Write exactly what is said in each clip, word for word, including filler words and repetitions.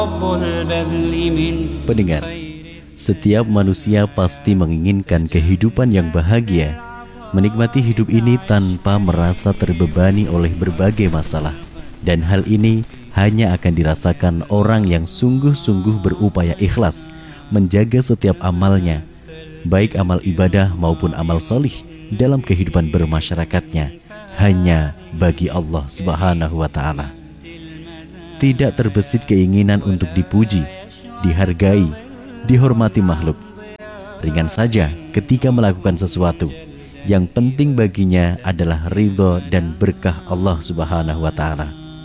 Pendengar, setiap manusia pasti menginginkan kehidupan yang bahagia, menikmati hidup ini tanpa merasa terbebani oleh berbagai masalah. Dan hal ini hanya akan dirasakan orang yang sungguh-sungguh berupaya ikhlas menjaga setiap amalnya, baik amal ibadah maupun amal solih dalam kehidupan bermasyarakatnya, hanya bagi Allah Subhanahu wa Ta'ala. Tidak terbesit keinginan untuk dipuji, dihargai, dihormati makhluk. Ringan saja ketika melakukan sesuatu. Yang penting baginya adalah ridho dan berkah Allah Subhanahu wa Ta'ala.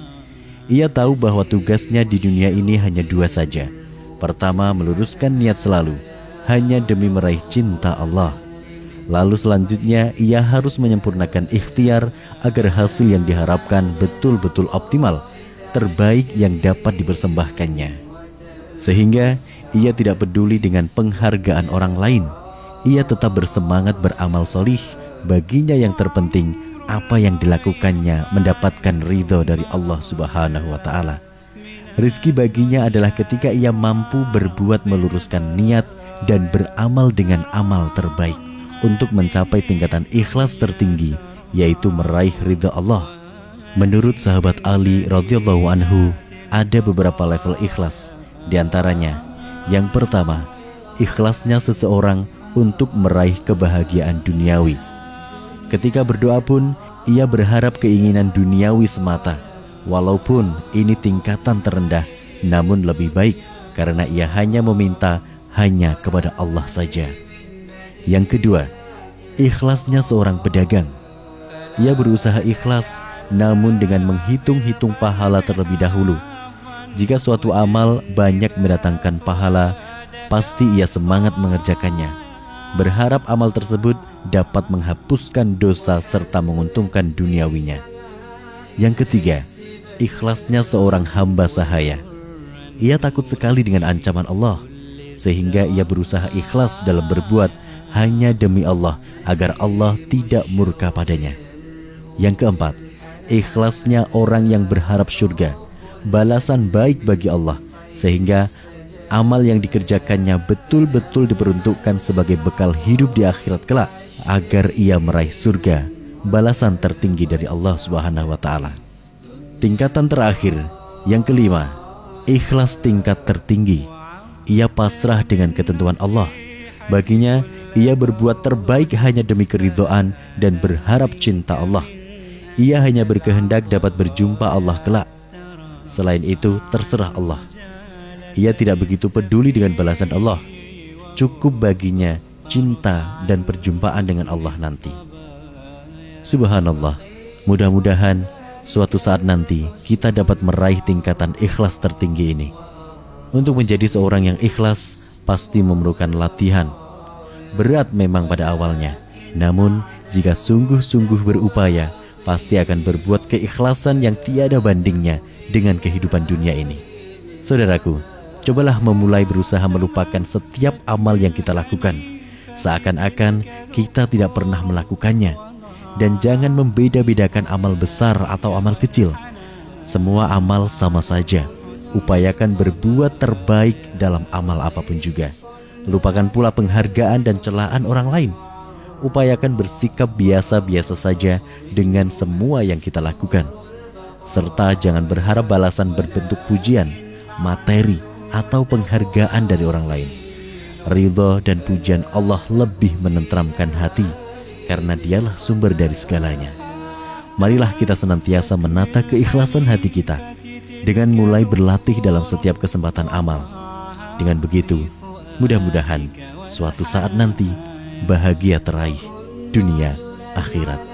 Ia tahu bahwa tugasnya di dunia ini hanya dua saja. Pertama, meluruskan niat selalu hanya demi meraih cinta Allah. Lalu selanjutnya ia harus menyempurnakan ikhtiar agar hasil yang diharapkan betul-betul optimal, terbaik yang dapat dipersembahkannya. Sehingga ia tidak peduli dengan penghargaan orang lain. Ia tetap bersemangat beramal solih. Baginya yang terpenting apa yang dilakukannya mendapatkan ridho dari Allah Subhanahu wa Ta'ala. Rizki baginya adalah ketika ia mampu berbuat meluruskan niat dan beramal dengan amal terbaik untuk mencapai tingkatan ikhlas tertinggi, yaitu meraih ridho Allah. Menurut sahabat Ali radhiyallahu anhu, ada beberapa level ikhlas. Di antaranya, yang pertama, ikhlasnya seseorang untuk meraih kebahagiaan duniawi. Ketika berdoa pun, ia berharap keinginan duniawi semata, walaupun ini tingkatan terendah, namun lebih baik karena ia hanya meminta hanya kepada Allah saja. Yang kedua, ikhlasnya seorang pedagang. Ia berusaha ikhlas, namun dengan menghitung-hitung pahala terlebih dahulu. Jika suatu amal banyak mendatangkan pahala, pasti ia semangat mengerjakannya, berharap amal tersebut dapat menghapuskan dosa serta menguntungkan duniawinya. Yang ketiga, ikhlasnya seorang hamba sahaya. Ia takut sekali dengan ancaman Allah, sehingga ia berusaha ikhlas dalam berbuat hanya demi Allah agar Allah tidak murka padanya. Yang keempat, ikhlasnya orang yang berharap surga, balasan baik bagi Allah, sehingga amal yang dikerjakannya betul-betul diperuntukkan sebagai bekal hidup di akhirat kelak, agar ia meraih surga, balasan tertinggi dari Allah Subhanahu wa Ta'ala. Tingkatan terakhir, yang kelima, ikhlas tingkat tertinggi. Ia pasrah dengan ketentuan Allah. Baginya, ia berbuat terbaik hanya demi keridhaan dan berharap cinta Allah. Ia hanya berkehendak dapat berjumpa Allah kelak. Selain itu, terserah Allah. Ia tidak begitu peduli dengan balasan Allah. Cukup baginya cinta dan perjumpaan dengan Allah nanti. Subhanallah, mudah-mudahan suatu saat nanti kita dapat meraih tingkatan ikhlas tertinggi ini. Untuk menjadi seorang yang ikhlas pasti memerlukan latihan. Berat memang pada awalnya, namun jika sungguh-sungguh berupaya, pasti akan berbuat keikhlasan yang tiada bandingnya dengan kehidupan dunia ini. Saudaraku, cobalah memulai berusaha melupakan setiap amal yang kita lakukan, seakan-akan kita tidak pernah melakukannya. Dan jangan membeda-bedakan amal besar atau amal kecil. Semua amal sama saja. Upayakan berbuat terbaik dalam amal apapun juga. Lupakan pula penghargaan dan celaan orang lain. Upayakan bersikap biasa-biasa saja dengan semua yang kita lakukan. Serta jangan berharap balasan berbentuk pujian, materi, atau penghargaan dari orang lain. Ridho dan pujian Allah lebih menenteramkan hati, karena dialah sumber dari segalanya. Marilah kita senantiasa menata keikhlasan hati kita dengan mulai berlatih dalam setiap kesempatan amal. Dengan begitu, mudah-mudahan suatu saat nanti bahagia teraih dunia akhirat.